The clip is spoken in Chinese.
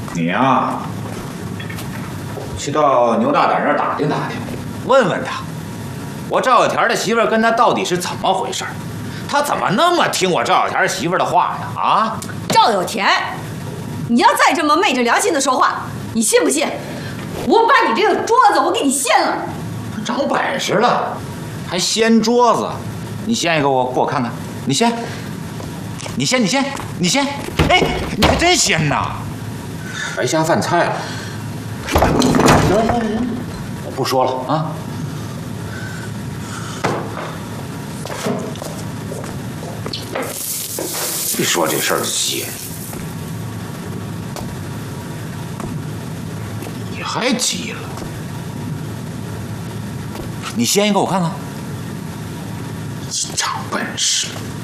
你呀，去到牛大胆那儿打听打听，问问他，我赵小田的媳妇跟他到底是怎么回事？他怎么那么听我赵小田媳妇的话呢？啊， 赵有田，你要再这么昧着良心的说话，你信不信？我把你这个桌子我给你掀了！ 长本事了，还掀桌子？你掀一个给我看看，你掀，你掀，你掀，你掀！哎，你还真掀呐！白瞎饭菜了。行，我不说了啊。一说这事儿就急，你还急了？你掀一个我看看。长本事。